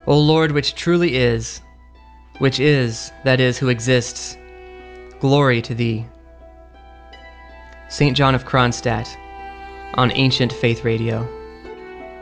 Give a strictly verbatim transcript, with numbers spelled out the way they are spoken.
O Lord, which truly is, which is, that is, who exists, glory to thee. Saint John of Kronstadt on Ancient Faith Radio.